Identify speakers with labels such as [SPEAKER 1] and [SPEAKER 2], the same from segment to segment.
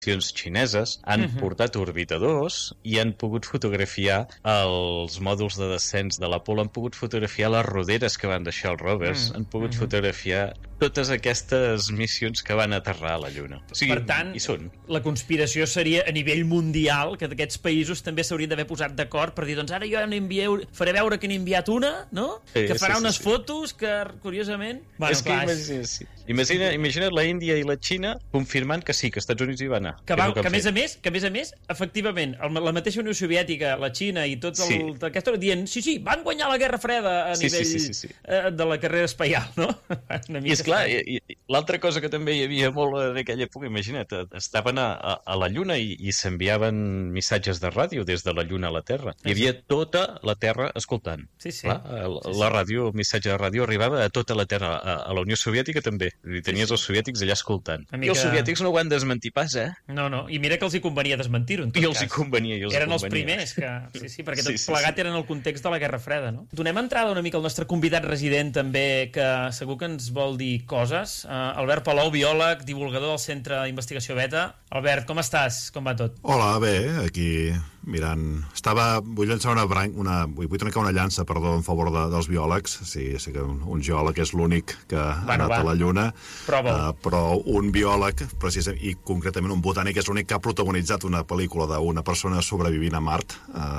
[SPEAKER 1] xineses han portat orbitadors i han pogut fotografiar els mòduls de descens de l'Apolo, han pogut fotografiar les roderes que van deixar els rovers, han pogut fotografiar totes aquestes missions que van aterrar a la Lluna. O sigui,
[SPEAKER 2] per tant,
[SPEAKER 1] hi són.
[SPEAKER 2] La conspiració seria a nivell mundial que aquests països també s'haurien d'haver posat d'acord per dir, doncs ara jo faré veure que n'he enviat una, no?
[SPEAKER 1] Sí,
[SPEAKER 2] que farà unes
[SPEAKER 1] sí.
[SPEAKER 2] fotos que, curiosament... Bueno,
[SPEAKER 1] És que imagina't la Índia i la Xina confirmant que sí, que Estats Units hi va anar.
[SPEAKER 2] Que a més a més, efectivament, la mateixa Unió Soviètica, la Xina i tots aquesta dient, sí, van guanyar la Guerra Freda a nivell de la carrera espaial, no?
[SPEAKER 1] I és clar, l'altra cosa que també hi havia molt en aquella època, imagina't, estaven a la Lluna i s'enviaven missatges de ràdio des de la Lluna a la Terra. Hi havia tota la Terra escoltant. La ràdio, el missatge de ràdio arribava a tota la Terra, a la Unió Soviètica també. Tenies els soviètics allà escoltant. I els soviètics no ho van desmentir pas,
[SPEAKER 2] No, i mira que els hi convenia desmentir-ho, en tot cas.
[SPEAKER 1] I els hi convenia.
[SPEAKER 2] Eren els primers, perquè tot plegat eren el context de la Guerra Freda, no? Donem entrada una mica al nostre convidat resident també, que segur que ens vol dir coses. Albert Palou, biòleg, divulgador del Centre d'Investigació Beta. Albert, com estàs? Com va tot?
[SPEAKER 3] Hola, bé, aquí mirant... Vull llançar vull trencar una llança, en favor dels biòlegs. Sí, sé que un geòleg és l'únic que ha anat a la Lluna, però un biòleg, i concretament un botànic, és l'únic que ha protagonitzat una pel·lícula d'una persona sobrevivint a Mart.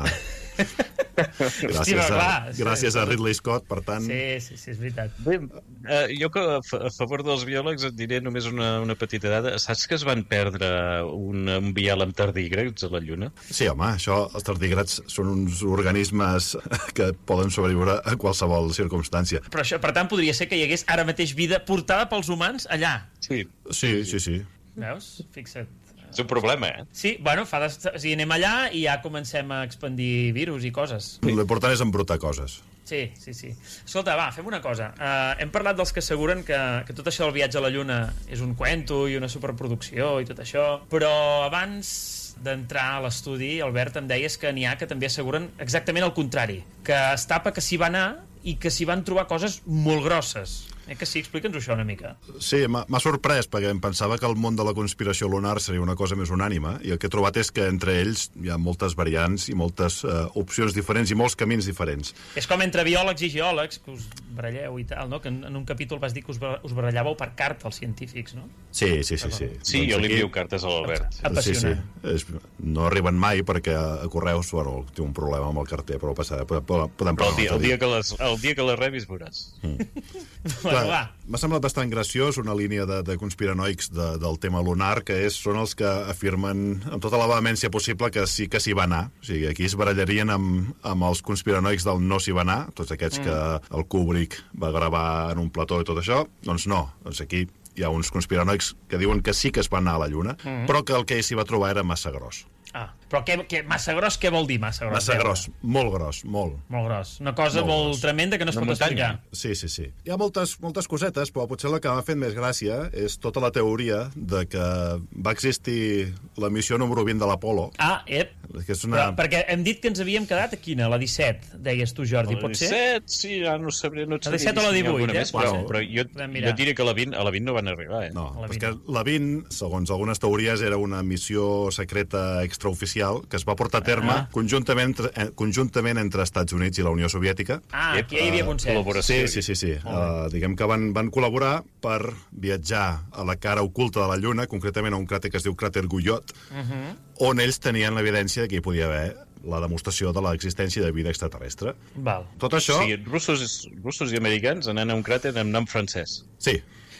[SPEAKER 3] Gràcies a Ridley Scott, per tant...
[SPEAKER 2] Sí, és veritat.
[SPEAKER 1] Bé, jo que a favor dels biòlegs et diré només una petita dada. Saps que es van perdre un vial amb tardígrads a la Lluna?
[SPEAKER 3] Sí, home, els tardígrads són uns organismes que poden sobreviure a qualsevol circumstància.
[SPEAKER 2] Però això, per tant, podria ser que hi hagués ara mateix vida portada pels humans allà.
[SPEAKER 3] Sí.
[SPEAKER 2] Veus? Fixa't.
[SPEAKER 1] És un problema,
[SPEAKER 2] Sí, bueno, anem allà i ja comencem a expandir virus i coses.
[SPEAKER 3] L'important és embrutar coses.
[SPEAKER 2] Sí. Escolta, fem una cosa. Hem parlat dels que asseguren que tot això del viatge a la Lluna és un cuento i una superproducció i tot això, però abans d'entrar a l'estudi, Albert, em deies que n'hi ha que també asseguren exactament el contrari, que es tapa que s'hi va anar i que s'hi van trobar coses molt grosses. Que sí? Explica'ns això una mica.
[SPEAKER 3] Sí, m'ha sorprès, perquè em pensava que el món de la conspiració lunar seria una cosa més unànime, i el que he trobat és que entre ells hi ha moltes variants i moltes opcions diferents i molts camins diferents.
[SPEAKER 2] És com entre biòlegs i geòlegs, que us baralleu i tal, no? Que en un capítol vas dir que us barallàveu per carta, els científics, no?
[SPEAKER 3] Sí.
[SPEAKER 1] Sí, jo li envio cartes a l'Albert.
[SPEAKER 2] Apassionant.
[SPEAKER 3] Sí. No arriben mai perquè a correus, té un problema amb el carter, però podem parlar.
[SPEAKER 1] El dia que les rebis veuràs.
[SPEAKER 3] M'ha semblat bastant graciós una línia de conspiranoics del tema lunar, que són els que afirmen amb tota la vehemència possible que sí que s'hi va anar. O sigui, aquí es barallarien amb els conspiranoics del no s'hi va anar, tots aquests que el Kubrick va gravar en un plató i tot això. Doncs no, aquí hi ha uns conspiranoics que diuen que sí que es va anar a la Lluna, però que el que s'hi va trobar era massa gros.
[SPEAKER 2] Però massa gros, què vol dir massa gros?
[SPEAKER 3] Massa gros, molt gros, molt.
[SPEAKER 2] Molt gros. Una cosa molt tremenda que no es pot explicar.
[SPEAKER 3] Sí. Hi ha moltes cosetes, però potser la que m'ha fet més gràcia és tota la teoria de que va existir la missió número 20 de l'Apolo. Que és una...
[SPEAKER 2] Perquè hem dit que ens havíem quedat a quina? La 17, deies tu, Jordi, pot ser?
[SPEAKER 1] La 17, sí, no sabria.
[SPEAKER 2] La 17 o la 18,
[SPEAKER 1] però jo diria que a la 20 no van arribar,
[SPEAKER 3] No, perquè la 20, segons algunes teories, era una missió secreta extraoficial que es va portar a terme conjuntament entre Estats Units i la Unió Soviètica.
[SPEAKER 2] Aquí hi havia consens.
[SPEAKER 3] Sí. Diguem que van col·laborar per viatjar a la cara oculta de la Lluna, concretament a un cràter que es diu cràter Guyot, on ells tenien l'evidència que hi podia haver la demostració de l'existència de vida extraterrestre. Tot això...
[SPEAKER 1] Sí, russos i americans anant a un cràter amb nom francès.
[SPEAKER 3] Sí.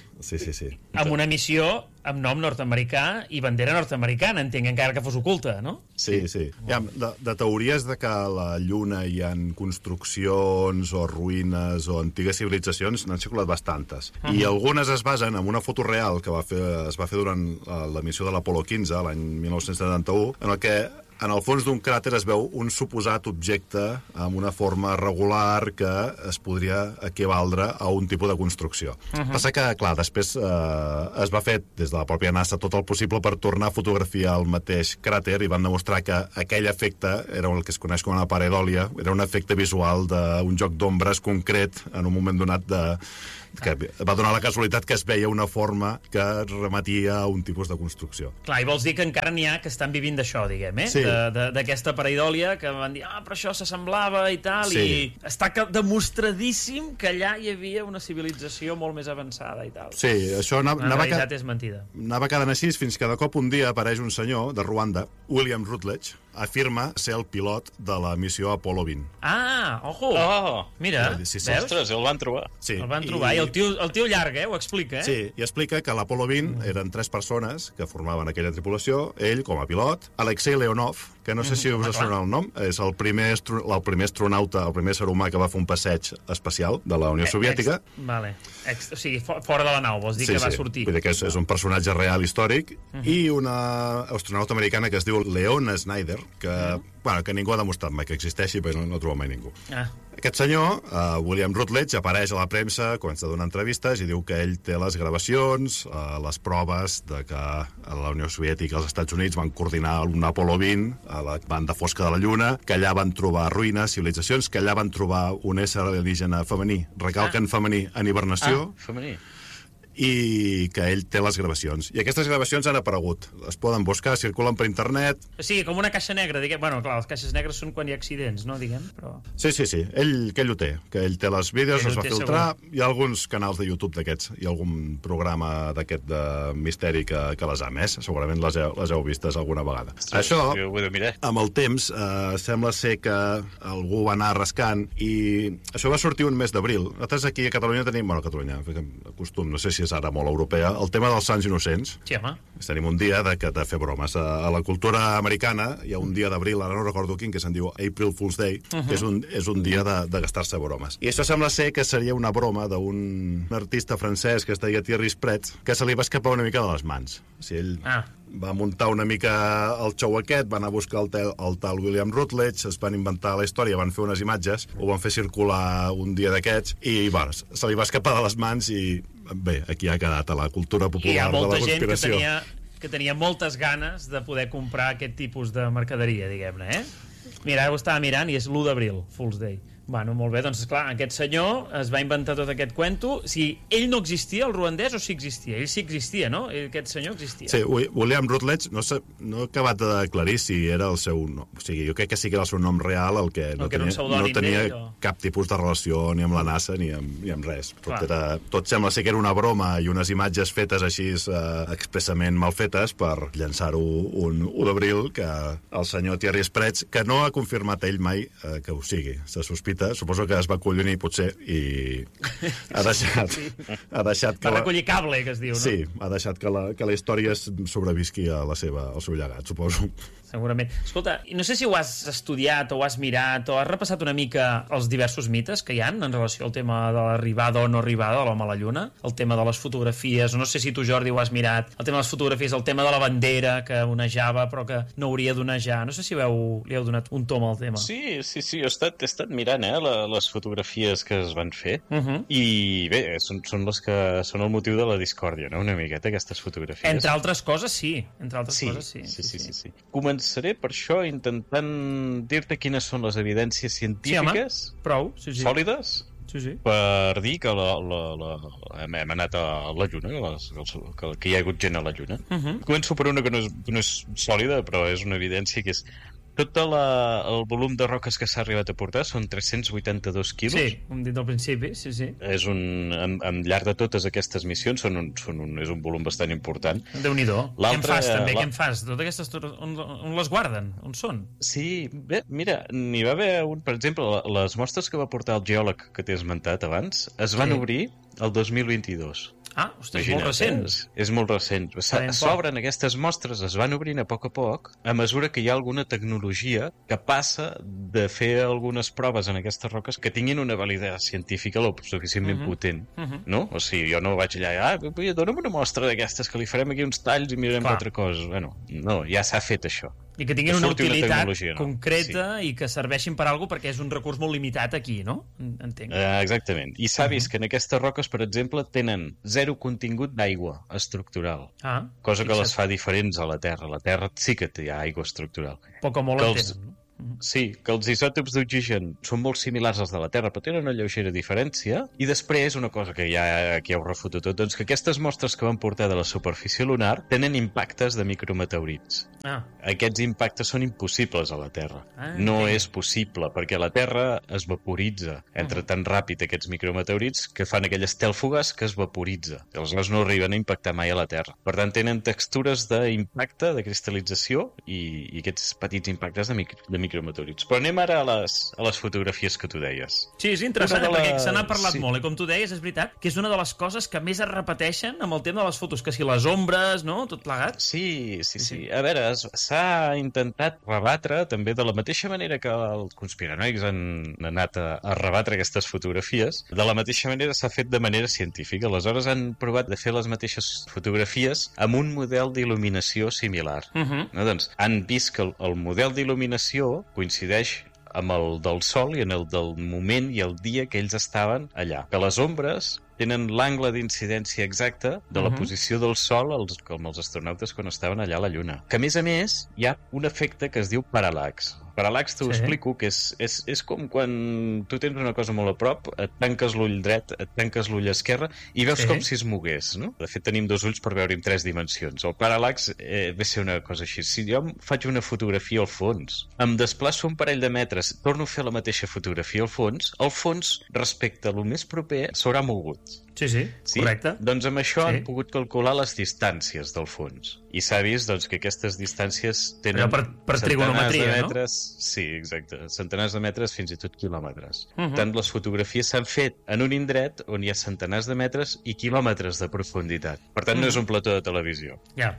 [SPEAKER 2] Amb una missió amb nom nord-americà i bandera nord-americana, entenc, encara que fos oculta, no?
[SPEAKER 3] Sí. Hi ha de teories de que a la Lluna hi ha construccions o ruïnes o antigues civilitzacions, n'han circulat bastantes. I algunes es basen en una foto real que es va fer durant la missió de l'Apolo 15, l'any 1971, en el que en el fons d'un cràter es veu un suposat objecte amb una forma regular que es podria equivaldre a un tipus de construcció. Passa que, clar, després es va fer des de la pròpia NASA tot el possible per tornar a fotografiar el mateix cràter i van demostrar que aquell efecte era el que es coneix com una pareidolia, era un efecte visual d'un joc d'ombres concret en un moment donat que va donar la casualitat que es veia una forma que remetia a un tipus de construcció.
[SPEAKER 2] Clar, i vols dir que encara n'hi ha que estan vivint d'això, diguem,
[SPEAKER 3] Sí.
[SPEAKER 2] D'aquesta pareidòlia, que van dir, però això s'assemblava i tal,
[SPEAKER 3] Sí.
[SPEAKER 2] i està demostradíssim que allà hi havia una civilització molt més avançada i tal.
[SPEAKER 3] Sí, això
[SPEAKER 2] En realitat és mentida.
[SPEAKER 3] anava quedant així fins que de cop un dia apareix un senyor de Ruanda, William Rutledge, afirma ser el pilot de la missió Apollo 20.
[SPEAKER 2] Ah, ojo!
[SPEAKER 1] Oh!
[SPEAKER 2] Mira,
[SPEAKER 3] Sí, sí.
[SPEAKER 2] veus?
[SPEAKER 1] Ostres, el van trobar.
[SPEAKER 3] Sí,
[SPEAKER 2] El van trobar, i el tio llarg, ho explica, eh?
[SPEAKER 3] Sí, i explica que l'Apollo 20 eren 3 persones que formaven aquella tripulació, ell com a pilot, Alexei Leonov, que no sé si us sona el nom, és el primer astronauta, el primer ser humà que va fer un passeig espacial de la Unió Soviètica.
[SPEAKER 2] Vale. O sigui, fora de la nau, vols dir que va sortir.
[SPEAKER 3] Vull dir que és un personatge real històric, i una astronauta americana que es diu Leona Snyder, que ningú ha demostrat mai que existeixi, però no trobo mai ningú.
[SPEAKER 2] Ah.
[SPEAKER 3] Aquest senyor, William Rutledge, apareix a la premsa, comença a donar entrevistes i diu que ell té les gravacions, les proves de que la Unió Soviètica i els Estats Units van coordinar un Apollo 20 a la banda fosca de la Lluna, que allà van trobar ruïnes, civilitzacions, que allà van trobar un ésser alienígena femení, recalquen femení, en hibernació,
[SPEAKER 1] Femení.
[SPEAKER 3] i que ell té les gravacions. I aquestes gravacions han aparegut. Es poden buscar, circulen per internet.
[SPEAKER 2] O sigui, com una caixa negra, diguem. Bueno, clar, les caixes negres són quan hi ha accidents, no, diguem, però...
[SPEAKER 3] Sí, que ell ho té, que ell té les vídeos,
[SPEAKER 2] Ell
[SPEAKER 3] els
[SPEAKER 2] ho
[SPEAKER 3] va
[SPEAKER 2] té,
[SPEAKER 3] filtrar, hi ha alguns canals de YouTube d'aquests, hi ha algun programa d'aquest de misteri que les ha emès, segurament les heu vistes alguna vegada. Això,
[SPEAKER 1] Jo ho he de mirar.
[SPEAKER 3] amb el temps, sembla ser que algú va anar rascant, i això va sortir un mes d'abril. Nosaltres aquí a Catalunya tenim, bueno, a Catalunya, costum, no sé si és ara molt europea, el tema dels Sants Innocents.
[SPEAKER 2] Sí, home.
[SPEAKER 3] Tenim un dia de fer bromes. A la cultura americana hi ha un dia d'abril, ara no recordo quin, que se'n diu April Fool's Day, que és un dia de gastar-se bromes. I això sembla ser que seria una broma d'un artista francès que es deia Thierry Spret, que se li va escapar una mica de les mans. O sigui, ell va muntar una mica el show aquest, van anar a buscar el tal William Rutledge, es van inventar la història, van fer unes imatges, ho van fer circular un dia d'aquests, i bueno, se li va escapar de les mans i bé, aquí ha quedat a la cultura popular de la conspiració.
[SPEAKER 2] Hi ha molta gent que tenia moltes ganes de poder comprar aquest tipus de mercaderia, diguem-ne, eh? Mira, ara ho estava mirant i és l'1 d'abril, Fool's Day. Bueno, molt bé, doncs, esclar, aquest senyor es va inventar tot aquest cuento. Si ell no existia, el ruandès, o sí existia? Ell sí existia, no? Aquest senyor existia.
[SPEAKER 3] Sí, William Rutledge, no he acabat d'aclarir si era el seu nom. O sigui, jo crec que sí que era el seu nom real, el que no tenia cap tipus de relació ni amb la NASA ni amb res. Tot sembla ser que era una broma i unes imatges fetes així expressament mal fetes per llançar-ho un 1 d'abril, que el senyor Thierry Spret, que no ha confirmat ell mai que ho sigui. Se sospita, suposo que es va acollonir potser i ha deixat que...
[SPEAKER 2] Va recollir cable, que es diu, no?
[SPEAKER 3] Sí, ha deixat que la història sobrevisqui al seu llegat, suposo.
[SPEAKER 2] Segurament. Escolta, no sé si ho has estudiat o ho has mirat o has repassat una mica els diversos mites que hi ha en relació al tema de l'arribada o no arribada de l'home a la Lluna, el tema de les fotografies, no sé si tu, Jordi, ho has mirat, el tema de les fotografies, el tema de la bandera que onejava però que no hauria d'onejar, no sé si li heu donat un tom al tema.
[SPEAKER 1] Sí, he estat mirant les fotografies que es van fer i bé, són les que són el motiu de la discòrdia, no? Una miqueta, aquestes fotografies.
[SPEAKER 2] Entre altres coses, sí.
[SPEAKER 1] Sí. Començaré per això intentant dir-te quines són les evidències científiques sòlides per dir que hem anat a la Lluna, que hi ha hagut gent a la Lluna. Començo per una que no és sòlida, però és una evidència, que és tot el volum de roques que s'ha arribat a portar són 382 quilos.
[SPEAKER 2] Sí, hem dit al principi, sí.
[SPEAKER 1] És al llarg de totes aquestes missions és un volum bastant important.
[SPEAKER 2] Déu-n'hi-do. Què en fas? Totes aquestes, on les guarden? On són?
[SPEAKER 1] Sí, bé, mira, n'hi va haver per exemple, les mostres que va portar el geòleg que t'he esmentat abans, es van obrir el 2022.
[SPEAKER 2] Ah, ostres, molt recent.
[SPEAKER 1] És molt recent. S'obren aquestes mostres, es van obrint a poc, a mesura que hi ha alguna tecnologia que passa de fer algunes proves en aquestes roques que tinguin una validitat científica lo suficientment potent, no? O sigui, jo no vaig allà, dona'm una mostra d'aquestes, que li farem aquí uns talls i mirarem altra cosa. Bueno, no, ja s'ha fet això.
[SPEAKER 2] I que tinguin una utilitat concreta i que serveixin per alguna cosa, perquè és un recurs molt limitat aquí, no? Entenc.
[SPEAKER 1] Exactament. I s'ha vist que en aquestes roques, per exemple, tenen zero contingut d'aigua estructural. Cosa que les fa diferents a la Terra. La Terra sí que té aigua estructural.
[SPEAKER 2] Poc o molt en tenen.
[SPEAKER 1] Sí, que els isòtops d'oxigen són molt similars als de la Terra, però tenen una lleugera diferència. I després, una cosa que ja aquí heu refutat tot, doncs que aquestes mostres que van portar de la superfície lunar tenen impactes de micrometeorits. Aquests impactes són impossibles a la Terra. No és possible, perquè la Terra es vaporitza. Entra tan ràpid aquests micrometeorits que fan aquell estel fugaç que es vaporitza. Aleshores no arriben a impactar mai a la Terra. Per tant, tenen textures d'impacte, de cristal·lització i aquests petits impactes de micrometeorits. Però anem ara a les fotografies que tu deies.
[SPEAKER 2] Sí, és interessant, perquè se n'ha parlat molt, i com tu deies, és veritat que és una de les coses que més es repeteixen amb el tema de les fotos, que si les ombres, no?, tot plegat.
[SPEAKER 1] Sí. A veure, s'ha intentat rebatre també de la mateixa manera que els conspiranoics han anat a rebatre aquestes fotografies, de la mateixa manera s'ha fet de manera científica. Aleshores han provat de fer les mateixes fotografies amb un model d'il·luminació similar. No, doncs, han vist que el model d'il·luminació coincideix amb el del Sol i en el del moment i el dia que ells estaven allà. Que les ombres tenen l'angle d'incidència exacte de la posició del Sol com els astronautes quan estaven allà a la Lluna. Que, a més, hi ha un efecte que es diu paral·lax. Paral·lax t'ho explico, que és com quan tu tens una cosa molt a prop, et tanques l'ull dret, et tanques l'ull esquerre i veus com si es mogués, no? De fet, tenim 2 ulls per veure en 3 dimensions. El paral·lax ve ser una cosa així. Si jo faig una fotografia al fons, em desplaço un parell de metres, torno a fer la mateixa fotografia al fons respecte a lo més proper s'haurà mogut.
[SPEAKER 2] Sí, correcte.
[SPEAKER 1] Doncs amb això han pogut calcular les distàncies del fons. I s'ha vist doncs, que aquestes distàncies tenen
[SPEAKER 2] per trigonometria,
[SPEAKER 1] de metres, no? Sí, exacte. Centenars de metres, fins i tot quilòmetres. Tant les fotografies s'han fet en un indret on hi ha centenars de metres i quilòmetres de profunditat. Per tant, no és un plató de televisió.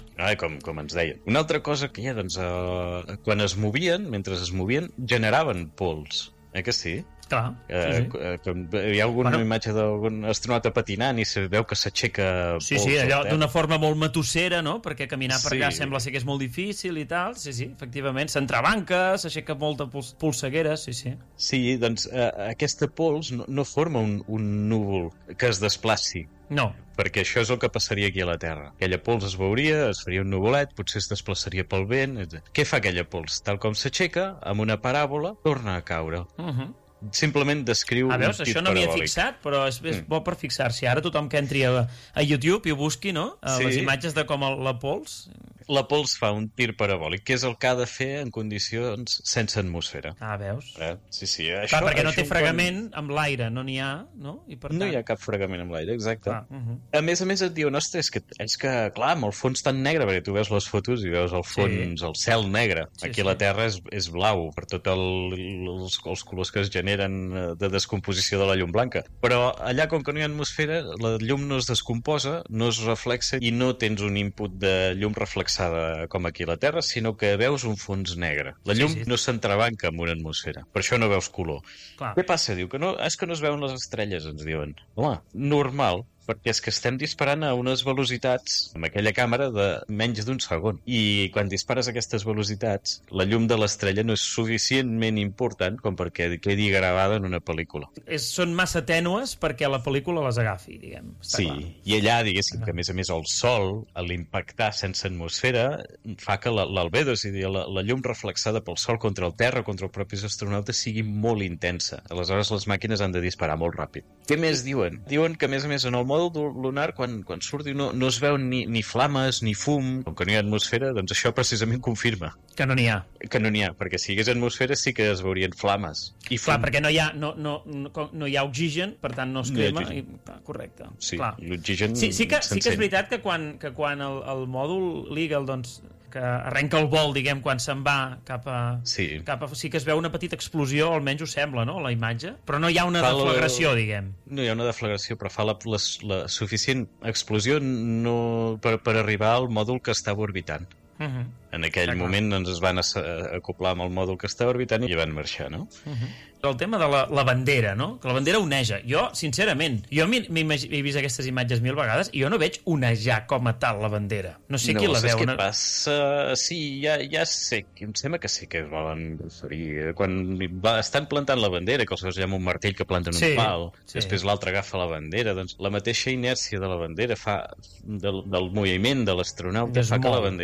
[SPEAKER 1] Com ens deien. Una altra cosa que hi ha, doncs, quan mentre es movien, generaven pols. Que sí?
[SPEAKER 2] Clar,
[SPEAKER 1] hi ha alguna imatge d'algun astronauta patinant i se veu que s'aixeca pols.
[SPEAKER 2] Sí, allò d'una forma molt matossera, no? Perquè caminar per allà sembla ser que és molt difícil i tal. Sí, efectivament. S'entrebanca, s'aixeca molta polseguera, sí.
[SPEAKER 1] Sí, doncs aquesta pols no forma un núvol que es desplaci.
[SPEAKER 2] No.
[SPEAKER 1] Perquè això és el que passaria aquí a la Terra. Aquella pols es veuria, es faria un nuvolet, potser es desplaçaria pel vent. Què fa aquella pols? Tal com s'aixeca, amb una paràbola, torna a caure. Simplement descriu un
[SPEAKER 2] veus,
[SPEAKER 1] tit
[SPEAKER 2] això no m'hi he
[SPEAKER 1] parabòlic.
[SPEAKER 2] fixat, però és bo per fixar-s'hi. Ara tothom que entri a YouTube i ho busqui, no? Les imatges de com la pols.
[SPEAKER 1] La pols fa un tir parabòlic, que és el que ha de fer en condicions sense atmosfera.
[SPEAKER 2] Veus?
[SPEAKER 1] Sí.
[SPEAKER 2] Clar, perquè no té fregament amb l'aire, no n'hi ha, no? I per tant...
[SPEAKER 1] No hi ha cap fregament amb l'aire, exacte. A més et diuen, ostres, és que, clar, amb el fons tan negre, perquè tu veus les fotos i veus el fons, el cel negre. Aquí a la Terra és blau, per tots els colors que es generen de descomposició de la llum blanca. Però allà, com que no hi ha atmosfera, la llum no es descomposa, no es reflexa i no tens un input de llum reflexada com aquí a la Terra, sinó que veus un fons negre. La llum no s'entrebanca amb una atmosfera. Per això no veus color.
[SPEAKER 2] Clar.
[SPEAKER 1] Què passa? Diu que no, és que no es veuen les estrelles, ens diuen. Home, normal, perquè és que estem disparant a unes velocitats amb aquella càmera de menys d'un segon. I quan dispares a aquestes velocitats, la llum de l'estrella no és suficientment important com perquè quedi gravada en una pel·lícula.
[SPEAKER 2] Són massa tènues perquè la pel·lícula les agafi, diguem.
[SPEAKER 1] Sí, i allà, diguéssim, que a més el Sol, a l'impactar sense atmosfera, fa que l'albedo, és a dir, la llum reflexada pel Sol contra el Terra, contra els propis astronautes, sigui molt intensa. Aleshores, les màquines han de disparar molt ràpid. Què més diuen? Diuen que, a més, en el mòdul lunar, quan surt, no es veu ni flames ni fum. Com que no hi ha atmosfera, doncs això precisament confirma.
[SPEAKER 2] Que no n'hi ha.
[SPEAKER 1] Que no n'hi ha, perquè si hi hagués atmosfera sí que es veurien flames. I
[SPEAKER 2] clar, perquè no hi ha oxigen, per tant no es crema. Correcte.
[SPEAKER 1] Sí, l'oxigen
[SPEAKER 2] sí que és veritat que quan el mòdul l'Eagle, doncs, que arrenca el vol, diguem, quan se'n va cap a... Sí que es veu una petita explosió, almenys ho sembla, no?, la imatge, però no hi ha una deflagració, diguem.
[SPEAKER 1] No hi ha una deflagració, però fa la suficient explosió per arribar al mòdul que estava orbitant. En aquell moment doncs, es van acoplar amb el mòdul que estava orbitant i van marxar, no?
[SPEAKER 2] El tema de la bandera, no? Que la bandera oneja. Jo, sincerament, he vist aquestes imatges 1000 vegades i jo no veig onejar com a tal la bandera. No sé qui la veu.
[SPEAKER 1] Què passa? Sí, ja sé. Em sembla que sí que es volen referir. Quan estan plantant la bandera, que els veus allà amb un martell que planten un pal, després l'altre agafa la bandera, doncs la mateixa inèrcia de la bandera fa del moviment de l'astronauta fa que la bandera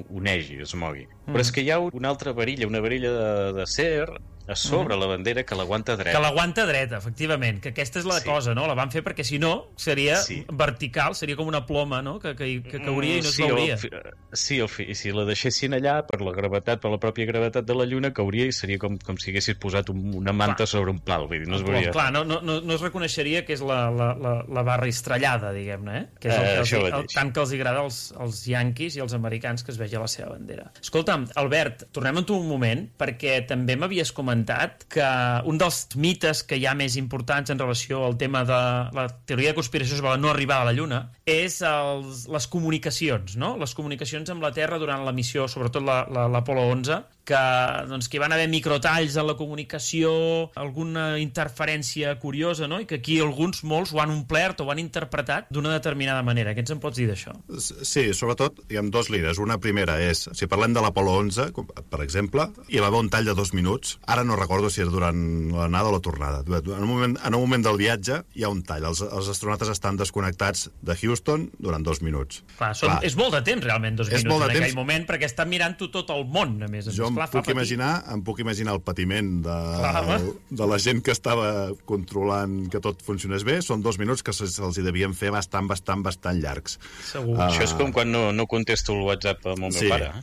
[SPEAKER 1] onegi, es mogui. Però és que hi ha una altra varilla, una varilla d'acer a sobre la bandera que l'aguanta dreta.
[SPEAKER 2] Que l'aguanta dreta, efectivament, que aquesta és la cosa, no? La van fer perquè si no seria vertical, seria com una ploma, no? Que cauria i no es veuria.
[SPEAKER 1] I si la deixessin allà per la gravetat, per la pròpia gravetat de la Lluna, cauria i seria com si haguessis posat una manta sobre un pal, vull dir, no es veuria.
[SPEAKER 2] Clar, no es reconeixeria que és la barra estrellada, diguem-ne, eh? Que és tant que els agrada als yanquis i als americans que es vegi la seva bandera. Escolta'm, Albert, tornem a tu un moment, perquè també m'havies comentat que un dels mites que hi ha més importants en relació al tema de la teoria de conspiració sobre la no arribada a la Lluna és les comunicacions, no? Les comunicacions amb la Terra durant la missió, sobretot l'Apolo 11, que hi van haver microtalls en la comunicació, alguna interferència curiosa, no? I que aquí molts ho han omplert o ho han interpretat d'una determinada manera. Què ens en pots dir d'això?
[SPEAKER 3] Sí, sobretot hi ha dos línies. Una primera és, si parlem de l'Apolo 11, per exemple, hi va haver un tall de 2 minuts. Ara no recordo si era durant l'anada o la tornada. En un moment del viatge hi ha un tall. Els astronautes estan desconnectats de Houston durant 2 minuts.
[SPEAKER 2] Clar, és molt de temps, realment, 2 minuts en aquell moment, perquè estan mirant-ho tot el món, a més.
[SPEAKER 3] Jo em puc imaginar el patiment de la gent que estava controlant que tot funcionés bé. Són 2 minuts que se'ls hi devien fer bastant llargs.
[SPEAKER 2] Segur.
[SPEAKER 1] Això és com quan no contesto el WhatsApp amb el meu pare.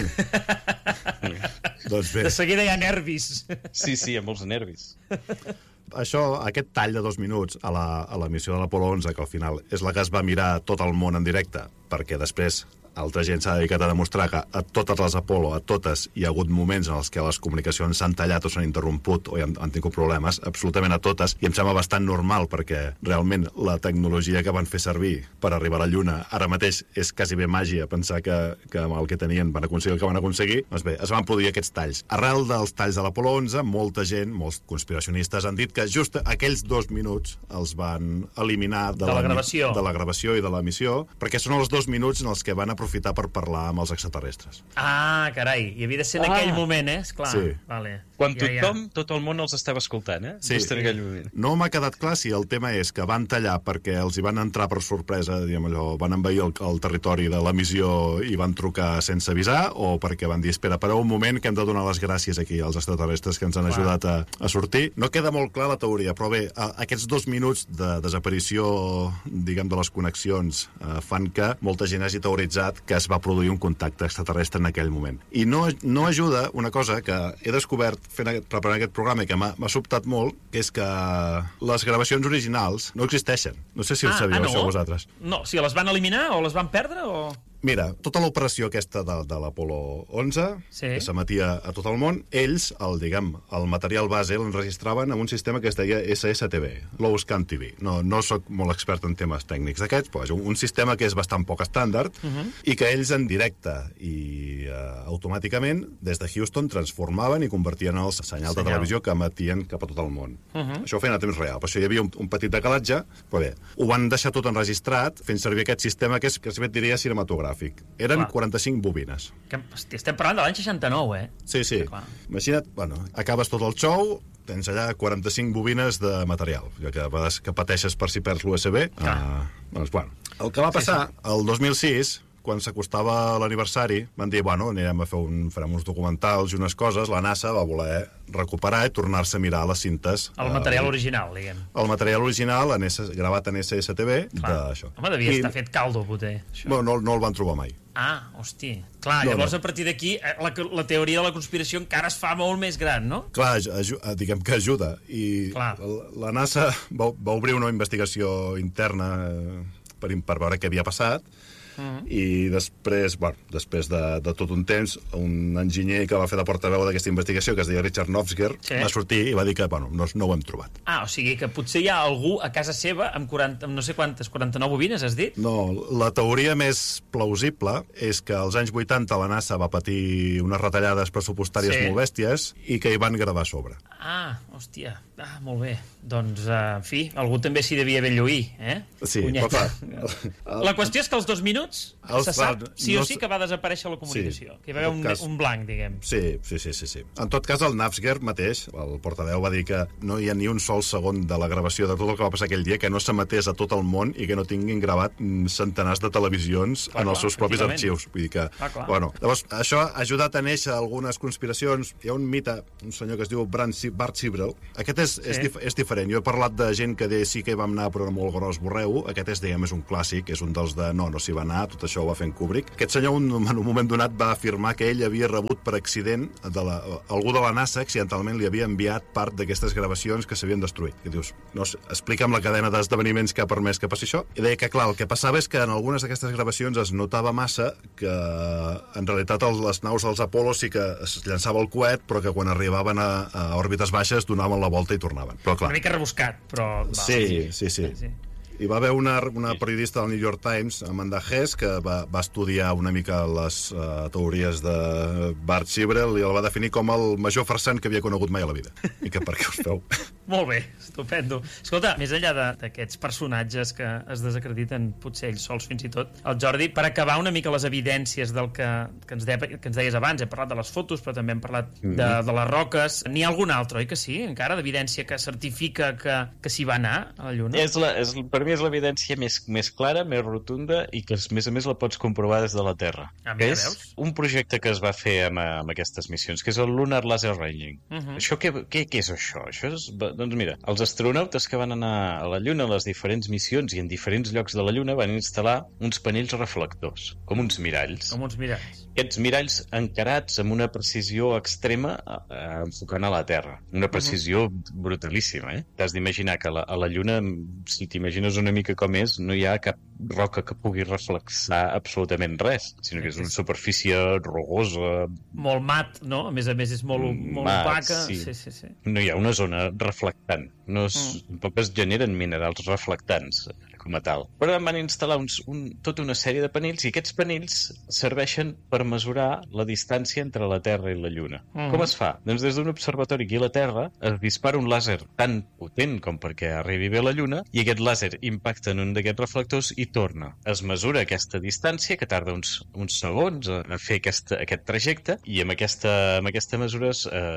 [SPEAKER 3] Doncs bé.
[SPEAKER 2] De seguida hi ha nervis.
[SPEAKER 1] Sí, hi ha molts nervis.
[SPEAKER 3] Aquest tall de 2 minuts a la missió de l'Apolo 11, que al final és la que es va mirar tot el món en directe, perquè després altra gent s'ha dedicat a demostrar que a totes les Apolo, a totes, hi ha hagut moments en els que les comunicacions s'han tallat o s'han interromput o han tingut problemes, absolutament a totes, i em sembla bastant normal perquè realment la tecnologia que van fer servir per arribar a la Lluna ara mateix és quasi bé màgia pensar que amb el que tenien van aconseguir el que van aconseguir. Doncs bé, es van produir aquests talls. Arrel dels talls de l'Apolo 11, molta gent, molts conspiracionistes han dit que just aquells 2 minuts els van eliminar de la gravació i de la missió, perquè són els 2 minuts en els que van aprofitar per parlar amb els extraterrestres.
[SPEAKER 2] Ah, carai, i havia de ser en aquell moment, Esclar.
[SPEAKER 3] Sí.
[SPEAKER 2] Vale.
[SPEAKER 1] Quan tot el món els estava escoltant,
[SPEAKER 3] Sí.
[SPEAKER 1] Just en aquell moment.
[SPEAKER 3] No m'ha quedat clar si el tema és que van tallar perquè els hi van entrar per sorpresa, diguem allò, van envair el territori de la missió i van trucar sense avisar, o perquè van dir, espera, un moment que hem de donar les gràcies aquí als extraterrestres que ens han ajudat a sortir. No queda molt clar la teoria, però bé, aquests 2 minuts de desaparició, diguem, de les connexions fan que molta gent hagi teoritzat que es va produir un contacte extraterrestre en aquell moment. I no ajuda una cosa que he descobert preparant aquest programa i que m'ha sobtat molt, que és que les gravacions originals no existeixen. No sé si ho sabíeu, això vosaltres.
[SPEAKER 2] No, si les van eliminar o les van perdre o...
[SPEAKER 3] Mira, tota l'operació aquesta de l'Apolo 11, que s'emetia a tot el món, ells, el material base l'enregistraven amb un sistema que es deia SSTV, Low Scan TV. No sóc molt expert en temes tècnics d'aquests, però és un sistema que és bastant poc estàndard i que ells en directe i automàticament des de Houston transformaven i convertien en el senyal de televisió que emetien cap a tot el món. Això ho feien a temps real, per això hi havia un petit decalatge, però bé, ho van deixar tot enregistrat fent servir aquest sistema que es diria cinematogràfic. Eren 45 bobines.
[SPEAKER 2] Hosti, estem parlant de l'any 69,
[SPEAKER 3] Sí. Imagina't, acabes tot el show, tens allà 45 bobines de material, que pateixes per si perds l'USB. El que va passar, el 2006... quan s'acostava l'aniversari, van dir, farem uns documentals i unes coses, la NASA va voler recuperar i tornar-se a mirar les cintes.
[SPEAKER 2] El material original, diguem.
[SPEAKER 3] El material original, gravat en SSTV, d'això.
[SPEAKER 2] Home, devia estar fet caldo, poter.
[SPEAKER 3] No el van trobar mai.
[SPEAKER 2] Ah, hosti. Clar, llavors a partir d'aquí la teoria de la conspiració encara es fa molt més gran, no?
[SPEAKER 3] Clar, diguem que ajuda. I la NASA va obrir una investigació interna per veure què havia passat, i després de tot un temps, un enginyer que va fer de portaveu d'aquesta investigació, que es deia Richard Novsger, va sortir i va dir que no ho hem trobat.
[SPEAKER 2] O sigui que potser hi ha algú a casa seva amb no sé quantes, 49 bobines, has dit?
[SPEAKER 3] No, la teoria més plausible és que als anys 80 la NASA va patir unes retallades pressupostàries molt bèsties i que hi van gravar a sobre.
[SPEAKER 2] Hòstia, molt bé. Doncs, en fi, algú també s'hi devia ben lluir,
[SPEAKER 3] Sí, però clar.
[SPEAKER 2] La qüestió és que els 2 minuts tots, se sap sí o sí que va desaparèixer la comunicació, que hi va haver un blanc, diguem.
[SPEAKER 3] Sí. En tot cas, el Navsger mateix, el portaveu, va dir que no hi ha ni un sol segon de la gravació de tot el que va passar aquell dia que no s'emetés a tot el món i que no tinguin gravat centenars de televisions en els seus propis arxius. Vull dir que, bueno, llavors, això ha ajudat a néixer algunes conspiracions. Hi ha un mite, un senyor que es diu Bart Sibrel. Aquest és diferent. Jo he parlat de gent que deia sí que hi vam anar, però era molt gros, borreu. Aquest és, diguem, és un clàssic, és un dels de no s'hi va anar, tot això ho va fer en Kubrick. Aquest senyor, en un moment donat, va afirmar que ell havia rebut per accident algú de la NASA accidentalment li havia enviat part d'aquestes gravacions que s'havien destruït. I dius, no sé, explica'm la cadena d'esdeveniments que ha permès que passi això. I deia que, clar, el que passava és que en algunes d'aquestes gravacions es notava massa que en realitat les naus dels Apollo sí que es llançava el coet, però que quan arribaven a òrbites baixes donaven la volta i tornaven. Però, clar,
[SPEAKER 2] una mica rebuscat, però...
[SPEAKER 3] Sí. Hi va haver una periodista del New York Times, Amanda Hess, que va estudiar una mica les teories de Bart Sibrel i el va definir com el major farsant que havia conegut mai a la vida. I que per què us feu?
[SPEAKER 2] Molt bé, estupendo. Escolta, més enllà d'aquests personatges que es desacrediten, potser ells sols fins i tot, el Jordi, per acabar una mica les evidències del que ens deies abans, hem parlat de les fotos, però també hem parlat de les roques. N'hi ha algun altre, oi que sí? Encara d'evidència que certifica que s'hi va anar a la Lluna?
[SPEAKER 1] Per mi és l'evidència més clara, més rotunda i que, a més, la pots comprovar des de la Terra. És un projecte que es va fer amb aquestes missions, que és el Lunar Laser Ranging. Això què és això? Doncs mira, els astronautes que van anar a la Lluna a les diferents missions i en diferents llocs de la Lluna van instal·lar uns panells reflectors, com uns miralls. Aquests miralls encarats amb una precisió extrema enfocant a la Terra. Una precisió brutalíssima, eh? T'has d'imaginar que a la Lluna, si t'imagines una mica com és, no hi ha cap roca que pugui reflexar absolutament res, sinó que és una superfície rugosa...
[SPEAKER 2] Molt mat, no? A més, és molt opaca. Sí.
[SPEAKER 1] No hi ha una zona reflectant. Tampoc es generen minerals reflectants com a tal. Però van instal·lar tota una sèrie de panells i aquests panells serveixen per mesurar la distància entre la Terra i la Lluna. Com es fa? Doncs des d'un observatori aquí a la Terra es dispara un làser tan potent com perquè arribi bé a la Lluna i aquest làser impacta en un d'aquests reflectors i torna. Es mesura aquesta distància, que tarda uns segons a fer aquest trajecte, i amb aquesta mesura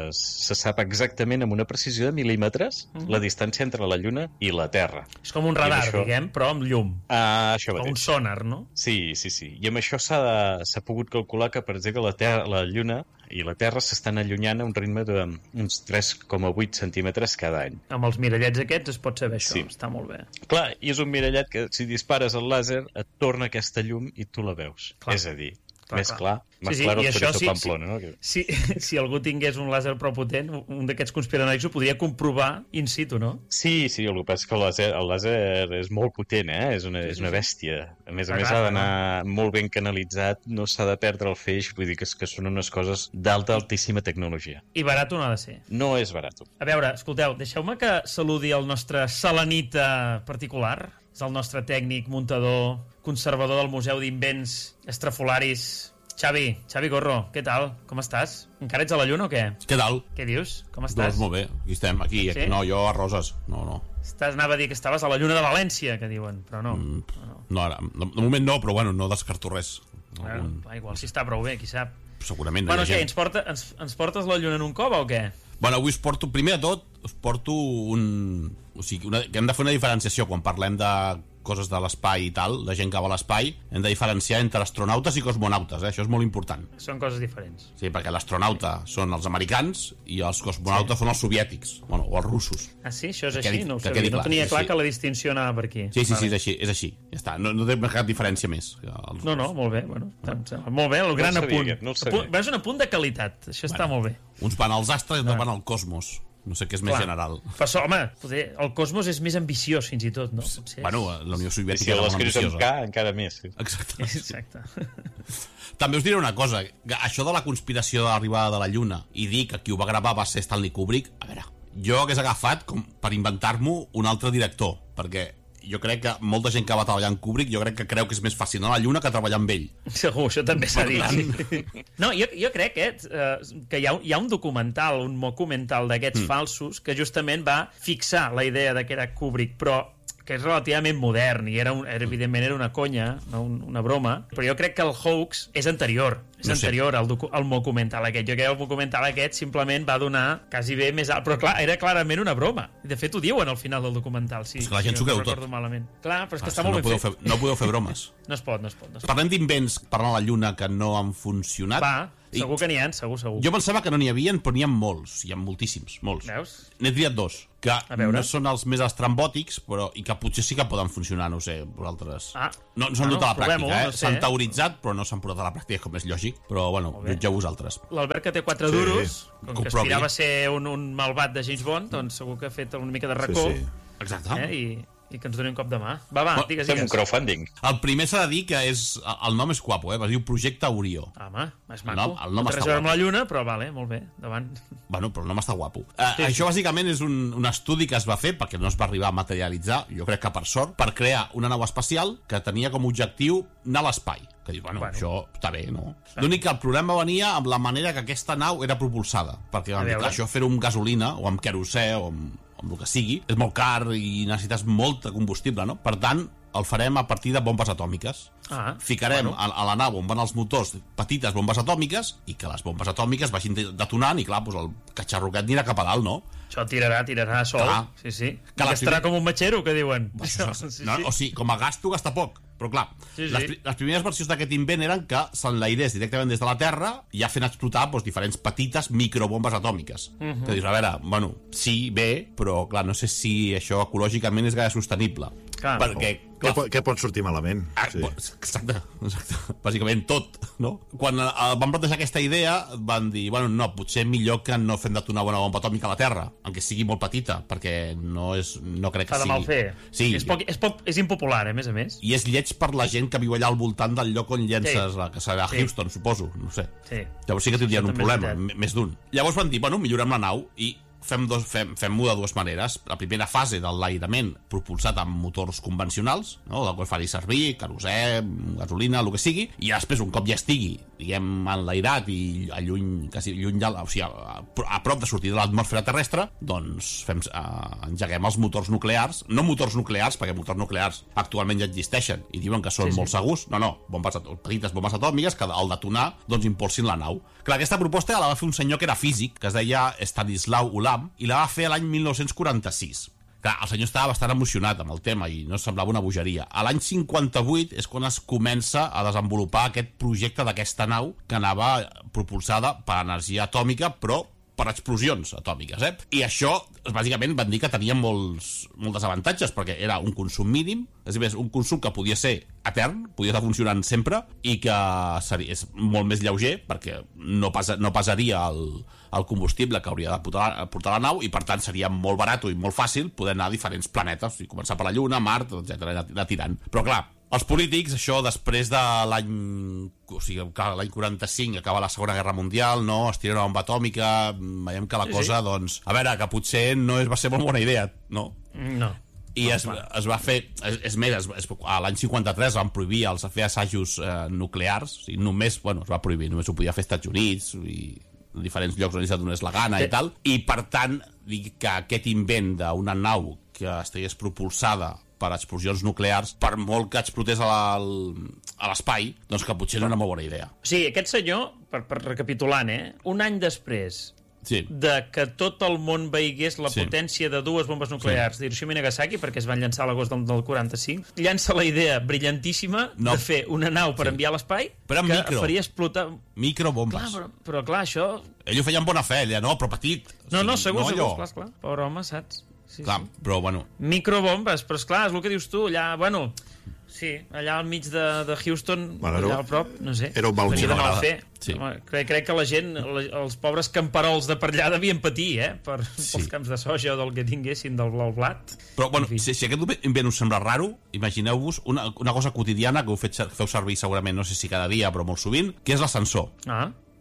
[SPEAKER 1] se sap exactament amb una precisió de mil·límetres la distància entre la Lluna i la Terra.
[SPEAKER 2] És com un radar, diguem, però amb llum.
[SPEAKER 1] Això mateix.
[SPEAKER 2] O un sonar, no?
[SPEAKER 1] Sí. I amb això s'ha pogut calcular que, per exemple, la Lluna i la Terra s'estan allunyant a un ritme d'uns 3,8 centímetres cada any.
[SPEAKER 2] Amb els mirallets aquests es pot saber això, està molt bé.
[SPEAKER 1] Clar, i és un mirallet que si dispares el làser et torna aquesta llum i tu la veus. És a dir, més clar els Pérez de Pamplona, no?
[SPEAKER 2] Si algú tingués un làser prou potent, un d'aquests conspiranoics ho podria comprovar in situ, no?
[SPEAKER 1] Sí, el que passa és que el làser és molt potent, és una bèstia. A més, ha d'anar molt ben canalitzat, no s'ha de perdre el feix, vull dir que són unes coses altíssima tecnologia.
[SPEAKER 2] I barat no ha de ser.
[SPEAKER 1] No és barat.
[SPEAKER 2] A veure, escolteu, deixeu-me que saludi el nostre selenita particular. És el nostre tècnic, muntador, conservador del Museu d'Invents Estrafolaris, Xavi Gorro, què tal? Com estàs? Encara ets a la Lluna o què?
[SPEAKER 4] Què tal?
[SPEAKER 2] Què dius? Com estàs?
[SPEAKER 4] Doncs molt bé, aquí estem, aquí. Sí? No, jo a Roses, no.
[SPEAKER 2] Anava a dir que estaves a la Lluna de València, que diuen, però no.
[SPEAKER 4] No, ara, de moment no, però bueno, no descarto res.
[SPEAKER 2] Igual si està prou bé, qui sap.
[SPEAKER 4] Segurament.
[SPEAKER 2] Bueno, què, ens portes la Lluna en un cova o què?
[SPEAKER 4] Bueno, avui primer de tot, us porto que hem de fer una diferenciació quan parlem de coses de l'espai i tal, de gent que va a l'espai, hem de diferenciar entre astronautes i cosmonautes, això és molt important.
[SPEAKER 2] Són coses diferents.
[SPEAKER 4] Sí, perquè l'astronauta són els americans i els cosmonautes són els soviètics, o els russos.
[SPEAKER 2] Ah, sí? Això és així? No ho sabia. No tenia clar que la distinció anava per aquí.
[SPEAKER 4] Sí, és així. Ja està, no té cap diferència més.
[SPEAKER 2] No, molt bé. Molt bé, el gran apunt. És un apunt de qualitat, això està molt bé.
[SPEAKER 4] Uns van als astres i altres van al cosmos. No sé què és més general.
[SPEAKER 2] Però, home, el cosmos és més ambiciós, fins i tot, no?
[SPEAKER 4] Bueno, la Unió Soviètica era molt ambiciosa.
[SPEAKER 1] Si l'escrius amb K, encara més.
[SPEAKER 2] Exacte.
[SPEAKER 4] També us diré una cosa. Això de la conspiració de l'arribada de la Lluna i dir que qui ho va gravar va ser Stanley Kubrick, a veure, jo hagués agafat com per inventar-m'ho un altre director, perquè jo crec que molta gent que va treballar en Kubrick jo crec que creu que és més fàcil anar a la Lluna que treballar amb ell.
[SPEAKER 2] Segur, això també s'ha dit. No, jo crec que hi ha un documental, un documental d'aquests falsos que justament va fixar la idea de que era Kubrick, però que és relativament modern i evidentment era una conya, no? Una broma, però jo crec que el hoax és anterior. És anterior al documental aquest. Jo crec que el documental aquest simplement va donar quasi bé més alt, però clar, era clarament una broma. De fet, ho diuen al final del documental. Sí,
[SPEAKER 4] és que la gent s'ho creu tot.
[SPEAKER 2] Malament. Clar, però és que està molt ben fet.
[SPEAKER 4] No podeu fer bromes.
[SPEAKER 2] No es pot.
[SPEAKER 4] Parlem d'invents per anar a la Lluna que no han funcionat.
[SPEAKER 2] Va, segur que n'hi ha, segur.
[SPEAKER 4] Jo pensava que no n'hi havia, però n'hi ha molts. Hi ha moltíssims, molts.
[SPEAKER 2] Veus?
[SPEAKER 4] N'he triat dos, que no són els més estrambòtics, però i que potser sí que poden funcionar, no ho sé, vosaltres. No s'han dut a la pràctica,
[SPEAKER 2] no sé,
[SPEAKER 4] s'han teoritzat, però no s'han portat a la pràctica, com és lògic. Però, bueno, jutgeu vosaltres.
[SPEAKER 2] L'Albert, que té 4 duros, com que aspirava a ser un malvat de James Bond, doncs segur que ha fet una mica de racó.
[SPEAKER 3] Sí.
[SPEAKER 4] Exacte.
[SPEAKER 2] I que ens doni un cop de mà. Va, digues.
[SPEAKER 1] Fem un crowdfunding.
[SPEAKER 4] El primer s'ha de dir que el nom és guapo, es diu Projecte Orió.
[SPEAKER 2] Home, és maco.
[SPEAKER 4] El nom
[SPEAKER 2] està
[SPEAKER 4] està guapo.
[SPEAKER 2] amb la Lluna, però vale, molt bé, davant.
[SPEAKER 4] Bueno, però el nom està guapo. Això bàsicament és un estudi que es va fer, perquè no es va arribar a materialitzar, jo crec que per sort, per crear una nau espacial que tenia com a objectiu anar a l'espai. Que dius, bueno, això està bé, no? L'únic que el problema venia amb la manera que aquesta nau era propulsada, perquè això fer-ho amb gasolina, o amb querosè, o amb el que sigui, és molt car i necessites molt de combustible, no? Per tant, el farem a partir de bombes atòmiques. Ficarem a la nau on van els motors petites bombes atòmiques i que les bombes atòmiques vagin detonant i, clar, doncs el catxarroquet anirà cap a dalt, no?
[SPEAKER 2] Això tirarà sol.
[SPEAKER 4] Clar.
[SPEAKER 2] Sí. Que estarà com un matxero, que diuen.
[SPEAKER 4] O sigui, com a gasto gasta poc. Però clar, les primeres versions d'aquest invent eren que s'enlairés directament des de la Terra ja fent explotar diferents petites microbombes atòmiques. Que dius, a veure, bueno, sí, bé, però clar, no sé si això ecològicament és gaire sostenible. Perquè
[SPEAKER 3] què pot sortir malament?
[SPEAKER 4] Exacte. Bàsicament tot, no? Quan van plantejar aquesta idea van dir, bueno, no, potser millor que no fem detonar una bomba atòmica a la Terra, encara sigui molt petita, perquè no crec que sigui...
[SPEAKER 2] Fa de mal fer.
[SPEAKER 4] Sí.
[SPEAKER 2] És impopular, a més. I
[SPEAKER 4] és lleig per la gent que viu allà al voltant del lloc on llences que serà Houston, suposo, no sé. Llavors sí que tindrien un problema, més d'un. Llavors van dir, bueno, millorem la nau i fem-ho de dues maneres. La primera fase de l'enlairament propulsat amb motors convencionals, no? Del que faria servir, querosè, gasolina, el que sigui, i després, un cop ja estigui, diguem, enlairat i quasi lluny o sigui, a prop de sortir de l'atmosfera terrestre, doncs engeguem els motors nuclears, no motors nuclears, perquè motors nuclears actualment ja existeixen i diuen que són molt segurs, no, petites bombes atòmiques que al detonar doncs impulsin la nau. Clar, aquesta proposta la va fer un senyor que era físic, que es deia Stanislau Ulam, i la va fer l'any 1946. Clar, el senyor estava bastant emocionat amb el tema i no semblava una bogeria. A l'any 58 és quan es comença a desenvolupar aquest projecte d'aquesta nau que anava propulsada per energia atòmica, però per explosions atòmiques, I això, bàsicament, van dir que tenia molts desavantatges, perquè era un consum mínim, és a dir, un consum que podia ser etern, podia estar funcionant sempre, i que és molt més lleuger, perquè no pesaria el combustible que hauria de portar la nau, i per tant seria molt barat i molt fàcil poder anar a diferents planetes, i començar per la Lluna, Mart, etc., anar tirant. Però clar, els polítics, això després de l'any 45, acaba la Segona Guerra Mundial, no? Es tira una bomba atòmica, veiem que la cosa, doncs, a veure, que potser no va ser molt bona idea, no?
[SPEAKER 2] No.
[SPEAKER 4] I es va fer, és més, a l'any 53 van prohibir els fer assajos nuclears, o sigui, només, es va prohibir, només ho podia fer als Estats Units i diferents llocs on es donés la gana i tal, i per tant, dic que aquest invent d'una nau que estigués propulsada per explosions nuclears, per molt que explotés a l'espai, doncs que potser era una molt bona idea.
[SPEAKER 2] O sigui, aquest senyor, per recapitulant, un any després de que tot el món veigués la potència de dues bombes nuclears d'Hiroshima i Nagasaki, perquè es van llançar a l'agost del 45, llança la idea brillantíssima de fer una nau per enviar a l'espai que faria explotar...
[SPEAKER 4] Microbombes.
[SPEAKER 2] Però clar, això...
[SPEAKER 4] Ell ho feia amb bona fe, no, però petit.
[SPEAKER 2] No, segur, clar. Pobre home, saps?
[SPEAKER 4] Clar, però bueno...
[SPEAKER 2] Microbombes, però esclar, és el que dius tu, allà, allà al mig de Houston, allà al prop, no sé.
[SPEAKER 3] Era un mal
[SPEAKER 2] fer. Crec que la gent, els pobres camperols de per allà devien patir, pels camps de soja o del que tinguessin del blat.
[SPEAKER 4] Però, bueno, si aquest invent us sembla raro, imagineu-vos una cosa quotidiana que feu servir segurament, no sé si cada dia, però molt sovint, que és l'ascensor.